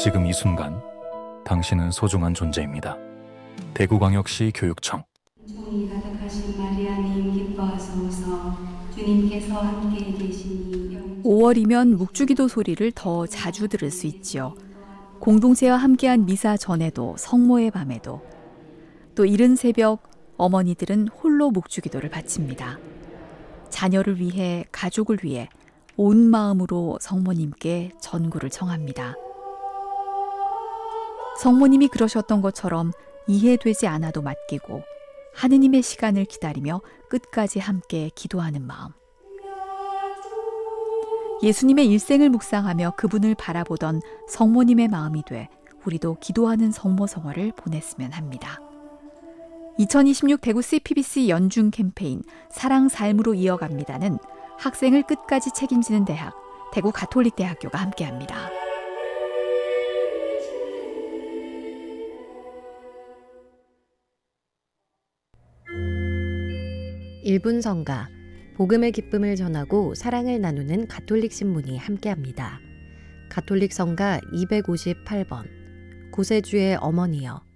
지금 이 순간 당신은 소중한 존재입니다. 대구광역시 교육청. 총이 가득하신 마리아님 기뻐하소서. 주님께서 함께 계시니 5월이면 묵주기도 소리를 더 자주 들을 수 있지요. 공동체와 함께한 미사 전에도 성모의 밤에도 또 이른 새벽 어머니들은 홀로 묵주기도를 바칩니다. 자녀를 위해 가족을 위해 온 마음으로 성모님께 전구를 청합니다. 성모님이 그러셨던 것처럼 이해되지 않아도 맡기고 하느님의 시간을 기다리며 끝까지 함께 기도하는 마음. 예수님의 일생을 묵상하며 그분을 바라보던 성모님의 마음이 돼 우리도 기도하는 성모성화를 보냈으면 합니다. 2026 대구 CPBC 연중 캠페인 사랑 삶으로 이어갑니다는 학생을 끝까지 책임지는 대학 대구 가톨릭대학교가 함께합니다. 1분 성가, 복음의 기쁨을 전하고 사랑을 나누는 가톨릭 신문이 함께합니다. 가톨릭 성가 258번, 구세주의 어머니여.